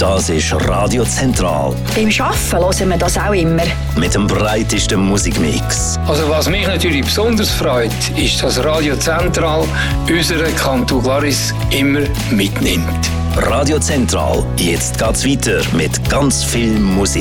Das ist Radio Zentral. Beim Arbeiten hören wir das auch immer. Mit dem breitesten Musikmix. Also was mich natürlich besonders freut, ist, dass Radio Zentral unseren Kanton Glaris immer mitnimmt. Radio Zentral, jetzt geht's weiter mit ganz viel Musik.